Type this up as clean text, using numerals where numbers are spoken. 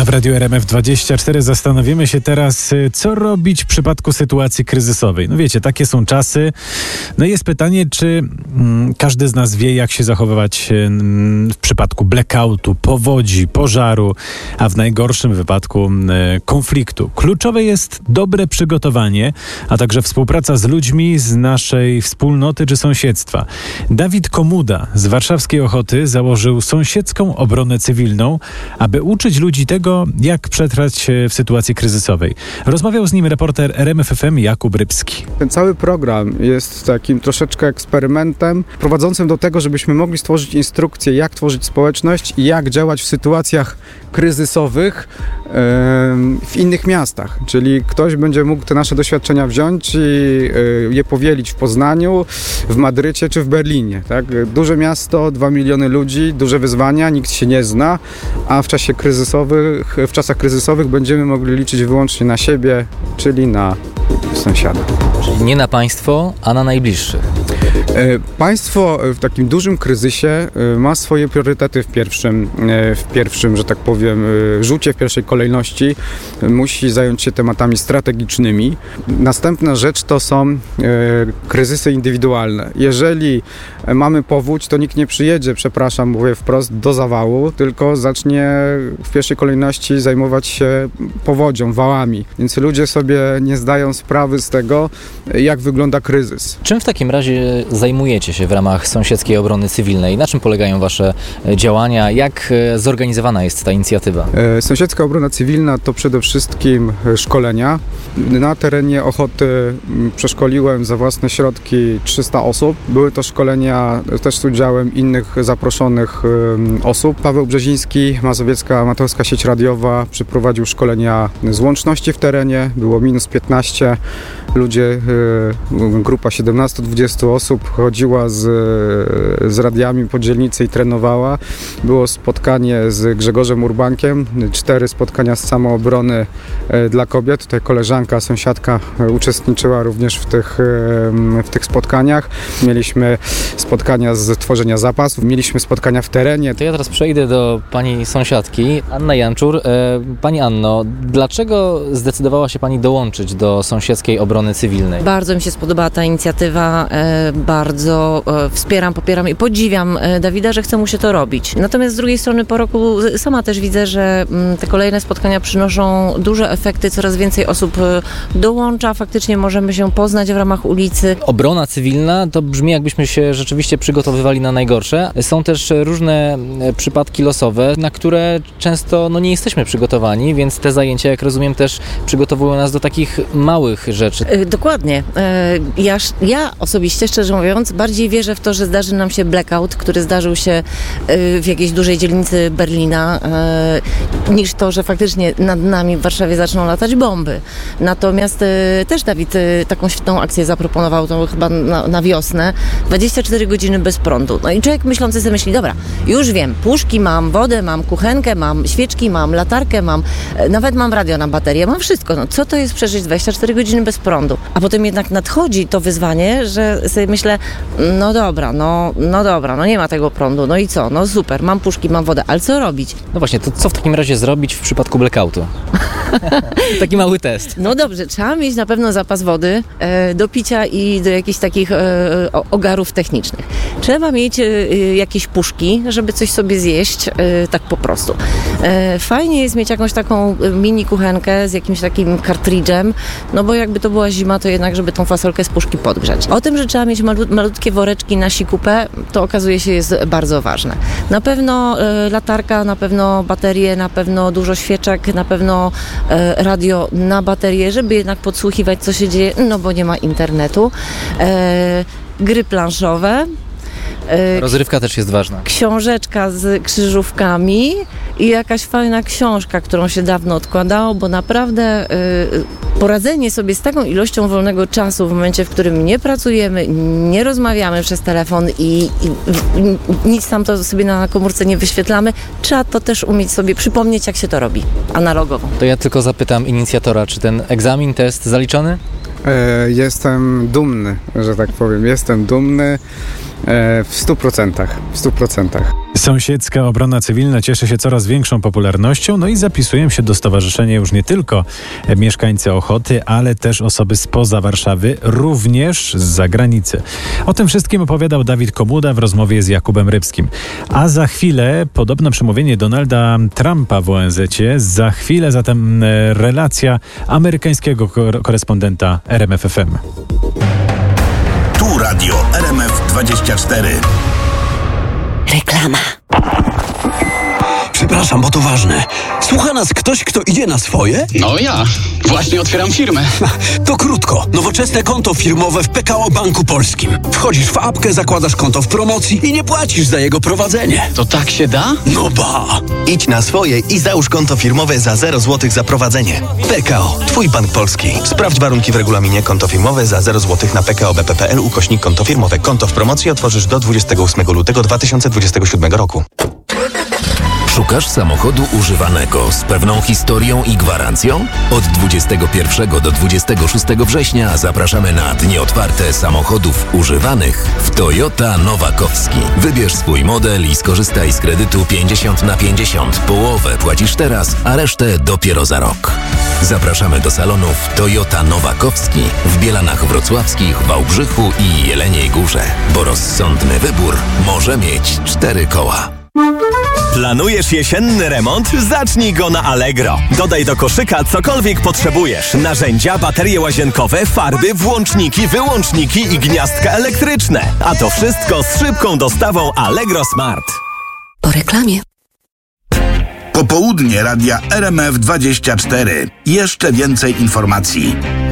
A w Radiu RMF24 zastanowimy się teraz, co robić w przypadku sytuacji kryzysowej. No wiecie, takie są czasy. No i jest pytanie, czy każdy z nas wie, jak się zachowywać w przypadku blackoutu, powodzi, pożaru, a w najgorszym wypadku konfliktu. Kluczowe jest dobre przygotowanie, a także współpraca z ludźmi z naszej wspólnoty czy sąsiedztwa. Dawid Komuda z warszawskiej Ochoty założył Sąsiedzką Obronę Cywilną, aby uczyć ludzi tego, jak przetrwać w sytuacji kryzysowej. Rozmawiał z nim reporter RMF FM Jakub Rybski. Ten cały program jest takim troszeczkę eksperymentem prowadzącym do tego, żebyśmy mogli stworzyć instrukcję, jak tworzyć społeczność i jak działać w sytuacjach kryzysowych w innych miastach. Czyli ktoś będzie mógł te nasze doświadczenia wziąć i je powielić w Poznaniu, w Madrycie czy w Berlinie. Tak? Duże miasto, 2 miliony ludzi, duże wyzwania, nikt się nie zna, a w czasach kryzysowych będziemy mogli liczyć wyłącznie na siebie, czyli na sąsiada. Czyli nie na państwo, a na najbliższych. Państwo w takim dużym kryzysie ma swoje priorytety w pierwszym, że tak powiem, rzucie, w pierwszej kolejności. Musi zająć się tematami strategicznymi. Następna rzecz to są kryzysy indywidualne. Jeżeli mamy powódź, to nikt nie przyjedzie, mówię wprost, do zawału, tylko zacznie w pierwszej kolejności zajmować się powodzią, wałami. Więc ludzie sobie nie zdają sprawy z tego, jak wygląda kryzys. Czym w takim razie zajmujecie się w ramach Sąsiedzkiej Obrony Cywilnej? Na czym polegają wasze działania? Jak zorganizowana jest ta inicjatywa? Sąsiedzka Obrona Cywilna to przede wszystkim szkolenia. Na terenie Ochoty przeszkoliłem za własne środki 300 osób. Były to szkolenia też z udziałem innych zaproszonych osób. Paweł Brzeziński, Mazowiecka Amatorska Sieć Radiowa przeprowadził szkolenia z łączności w terenie. Było -15. Ludzie, grupa 17-20 osób chodziła z radiami po dzielnicy i trenowała. Było spotkanie z Grzegorzem Urbankiem, 4 spotkania z samoobrony dla kobiet. Tutaj koleżanka, sąsiadka uczestniczyła również w tych spotkaniach. Mieliśmy spotkania z tworzenia zapasów, mieliśmy spotkania w terenie. To ja teraz przejdę do pani sąsiadki, Anna Janczur. Pani Anno, dlaczego zdecydowała się pani dołączyć do Sąsiedzkiej Obrony Cywilnej? Bardzo mi się spodobała ta inicjatywa, bardzo wspieram, popieram i podziwiam Dawida, że chce mu się to robić. Natomiast z drugiej strony po roku sama też widzę, że te kolejne spotkania przynoszą duże efekty, coraz więcej osób dołącza, faktycznie możemy się poznać w ramach ulicy. Obrona cywilna to brzmi, jakbyśmy się rzeczywiście przygotowywali na najgorsze. Są też różne przypadki losowe, na które często nie jesteśmy przygotowani, więc te zajęcia, jak rozumiem, też przygotowują nas do takich małych rzeczy. Dokładnie. Ja osobiście, szczerze mówiąc, bardziej wierzę w to, że zdarzy nam się blackout, który zdarzył się w jakiejś dużej dzielnicy Berlina, niż to, że faktycznie nad nami w Warszawie zaczną latać bomby. Natomiast też Dawid taką świetną akcję zaproponował, to chyba na wiosnę, 24 godziny bez prądu. No i człowiek myślący sobie myśli, dobra, już wiem, puszki mam, wodę mam, kuchenkę mam, świeczki mam, latarkę mam, nawet mam radio na baterię, mam wszystko. No co to jest przeżyć 24 godziny bez prądu? A potem jednak nadchodzi to wyzwanie, że sobie myślę, no dobra, nie ma tego prądu, no i co? No super, mam puszki, mam wodę, ale co robić? No właśnie, to co w takim razie zrobić w przypadku blackoutu? Taki mały test. No dobrze, trzeba mieć na pewno zapas wody do picia i do jakichś takich ogarów technicznych. Trzeba mieć jakieś puszki, żeby coś sobie zjeść, tak po prostu. Fajnie jest mieć jakąś taką mini kuchenkę z jakimś takim kartridżem, no bo jakby to była zima, to jednak, żeby tą fasolkę z puszki podgrzać. O tym, że trzeba mieć malutkie woreczki na sikupę, to okazuje się jest bardzo ważne. Na pewno latarka, na pewno baterie, na pewno dużo świeczek, na pewno radio na baterię, żeby jednak podsłuchiwać, co się dzieje, no bo nie ma internetu. Gry planszowe. Rozrywka też jest ważna. Książeczka z krzyżówkami i jakaś fajna książka, którą się dawno odkładało, bo naprawdę poradzenie sobie z taką ilością wolnego czasu w momencie, w którym nie pracujemy, nie rozmawiamy przez telefon i nic tam to sobie na komórce nie wyświetlamy, trzeba to też umieć sobie przypomnieć, jak się to robi analogowo. To ja tylko zapytam inicjatora, czy ten egzamin, test zaliczony? Jestem dumny, że tak powiem. Jestem dumny. W 100%. Sąsiedzka obrona cywilna cieszy się coraz większą popularnością, no i zapisują się do stowarzyszenia już nie tylko mieszkańcy Ochoty, ale też osoby spoza Warszawy, również z zagranicy. O tym wszystkim opowiadał Dawid Komuda w rozmowie z Jakubem Rybskim. A za chwilę podobno przemówienie Donalda Trumpa w ONZ-cie, za chwilę zatem relacja amerykańskiego korespondenta RMF FM. Tu Radio RMF24. Reklama. Przepraszam, bo to ważne. Słucha nas ktoś, kto idzie na swoje? No ja. Właśnie otwieram firmę. To krótko. Nowoczesne konto firmowe w PKO Banku Polskim. Wchodzisz w apkę, zakładasz konto w promocji i nie płacisz za jego prowadzenie. To tak się da? No ba! Idź na swoje i załóż konto firmowe za 0 zł za prowadzenie. PKO. Twój bank polski. Sprawdź warunki w regulaminie. Konto firmowe za 0 zł na pkobp.pl/konto firmowe. Konto w promocji otworzysz do 28 lutego 2027 roku. Szukasz samochodu używanego z pewną historią i gwarancją? Od 21 do 26 września zapraszamy na dni otwarte samochodów używanych w Toyota Nowakowski. Wybierz swój model i skorzystaj z kredytu 50/50. Połowę płacisz teraz, a resztę dopiero za rok. Zapraszamy do salonów Toyota Nowakowski w Bielanach Wrocławskich, Wałbrzychu i Jeleniej Górze, bo rozsądny wybór może mieć 4 koła. Planujesz jesienny remont? Zacznij go na Allegro. Dodaj do koszyka cokolwiek potrzebujesz. Narzędzia, baterie łazienkowe, farby, włączniki, wyłączniki i gniazdka elektryczne. A to wszystko z szybką dostawą Allegro Smart. Po reklamie. Popołudnie Radia RMF24. Jeszcze więcej informacji.